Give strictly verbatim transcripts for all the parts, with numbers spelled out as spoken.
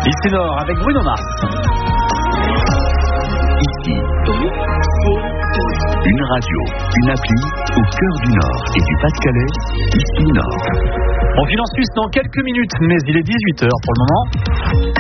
Ici Nord avec Bruno Mars. Ici, une radio, une appli au cœur du Nord et du Pas-de-Calais. Ici Nord. On file en Suisse dans quelques minutes, mais il est dix-huit heures pour le moment.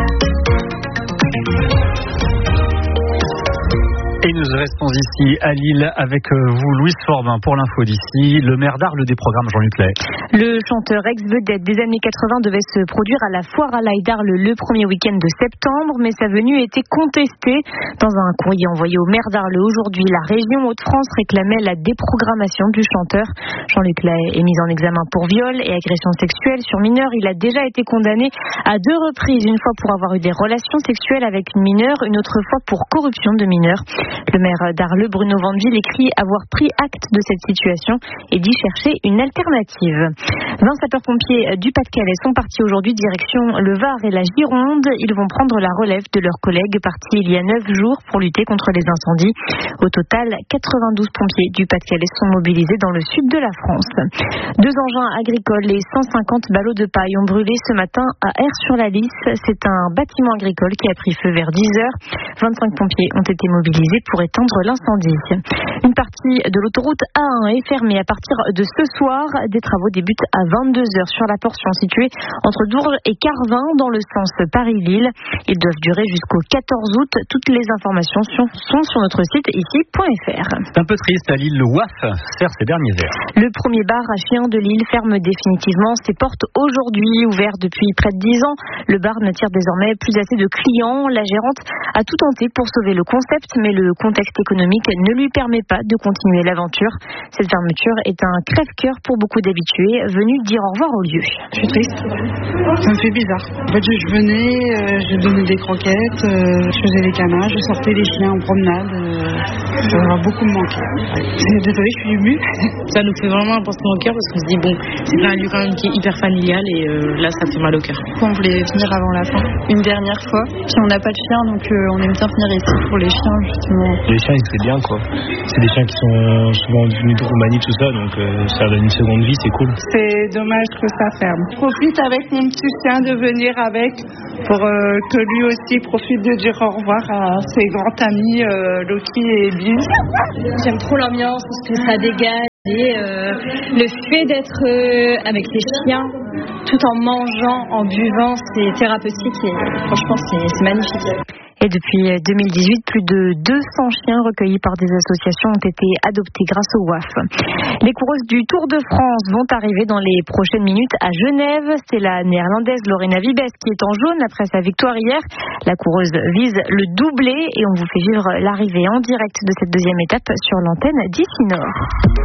Et nous restons ici à Lille avec vous, Louise Forbin, pour l'info d'ici. Le maire d'Arles des programmes, Jean-Luc Lay. Le chanteur ex-vedette des années quatre-vingts devait se produire à la foire à l'ail d'Arles le premier week-end de septembre, mais sa venue était contestée. Dans un courrier envoyé au maire d'Arles aujourd'hui, la région Hauts-de-France réclamait la déprogrammation du chanteur. Jean-Luc Lay est mis en examen pour viol et agression sexuelle sur mineur. Il a déjà été condamné à deux reprises, une fois pour avoir eu des relations sexuelles avec une mineure, une autre fois pour corruption de mineur. Le maire d'Arles, Bruno Vandeville, écrit avoir pris acte de cette situation et dit chercher une alternative. vingt sapeurs-pompiers du Pas-de-Calais sont partis aujourd'hui direction le Var et la Gironde. Ils vont prendre la relève de leurs collègues partis il y a neuf jours pour lutter contre les incendies. Au total, quatre-vingt-douze pompiers du Pas-de-Calais sont mobilisés dans le sud de la France. Deux engins agricoles et cent cinquante ballots de paille ont brûlé ce matin à Aire-sur-la-Lys. C'est un bâtiment agricole qui a pris feu vers dix heures. vingt-cinq pompiers ont été mobilisés pour éteindre l'incendie. Une partie de l'autoroute A un est fermée à partir de ce soir. Des travaux débutent à vingt-deux heures sur la portion située entre Dourges et Carvin dans le sens Paris-Lille. Ils doivent durer jusqu'au quatorze août. Toutes les informations sont, sont sur notre site ici point f r. C'est un peu triste à Lille, le W A F serre ses derniers verres. Le premier bar à chiens de Lille ferme définitivement ses portes aujourd'hui. Ouvert depuis près de dix ans, le bar n'attire désormais plus assez de clients. La gérante a tout tenté pour sauver le concept, mais le contexte économique ne lui permet pas de continuer l'aventure. Cette fermeture est un crève-cœur pour beaucoup d'habitués venus dire au revoir au lieu. Je suis triste. Ça me fait bizarre. En fait, je venais, euh, je donnais des croquettes, euh, je faisais des canards, je sortais les chiens en promenade. Euh, ça va beaucoup me manquer. Ouais. Désolée, je suis émue. Ça nous fait vraiment un pincement au cœur parce qu'on se dit, bon, c'est un lieu quand même qui est hyper familial et euh, là, ça fait mal au cœur. On voulait finir avant la fin, une dernière fois. Puis on n'a pas de chien, donc euh, on aime bien venir ici pour les chiens, justement. Les chiens, c'est bien, quoi. C'est des chiens qui sont souvent venus de Roumanie, tout ça, donc euh, ça donne une seconde vie, c'est cool. C'est dommage que ça ferme. Je profite avec mon petit chien de venir avec pour euh, que lui aussi profite de dire au revoir à ses grands amis euh, Loki et Bill. J'aime trop l'ambiance, ce que ça dégage et euh, le fait d'être euh, avec les chiens tout en mangeant, en buvant, c'est thérapeutique et franchement c'est, c'est magnifique. Et depuis deux mille dix-huit, plus de deux cents chiens recueillis par des associations ont été adoptés grâce au W A F. Les coureuses du Tour de France vont arriver dans les prochaines minutes à Genève. C'est la néerlandaise Lorena Wiebes qui est en jaune après sa victoire hier. La coureuse vise le doublé et on vous fait vivre l'arrivée en direct de cette deuxième étape sur l'antenne d'Ici Nord.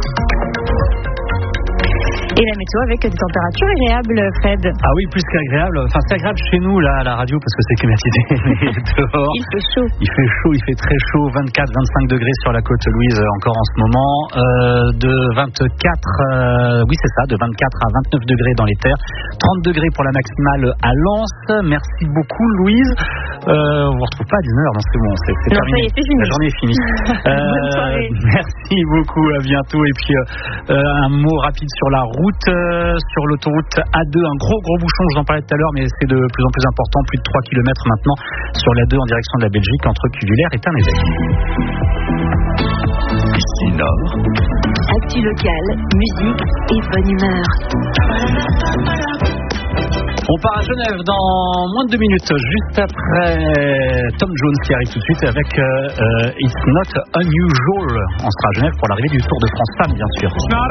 Et la météo avec des températures agréables, Fred. Ah oui, plus qu'agréable. Enfin, c'est agréable chez nous, là, à la radio, parce que c'est climatisé. Dehors, il fait chaud. Il fait chaud, il fait très chaud. vingt-quatre à vingt-cinq degrés sur la côte Louise, encore en ce moment. Euh, de vingt-quatre, euh, oui, c'est ça, de vingt-quatre à vingt-neuf degrés dans les terres. trente degrés pour la maximale à Lens. Merci beaucoup, Louise. Euh, on vous retrouve pas à dix-neuf heures, non, c'est bon, c'est, c'est non, terminé. Ça y est, c'est fini. La journée est finie. euh, Bonne soirée. Merci beaucoup, à bientôt. Et puis, euh, un mot rapide sur la route. Euh, sur l'autoroute A deux, un gros gros bouchon, je vous en parlais tout à l'heure, mais c'est de plus en plus important, plus de trois kilomètres maintenant sur la deux en direction de la Belgique entre Cuvillers et Ternevec. Ici Nord. Actu locale, musique et bonne humeur. On part à Genève dans moins de deux minutes, juste après Tom Jones qui arrive tout de suite avec euh, It's Not Unusual. On sera à Genève pour l'arrivée du Tour de France Femmes, bien sûr.